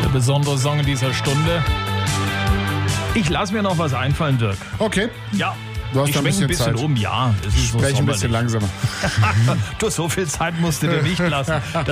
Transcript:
der besondere Song in dieser Stunde. Ich lasse mir noch was einfallen, Dirk. Okay. Ja. Du hast Ich ein schwenke bisschen Zeit. um, ja. Es ist so Spreche ein bisschen sommerlich. langsamer. Du, so viel Zeit musst du dir nicht lassen.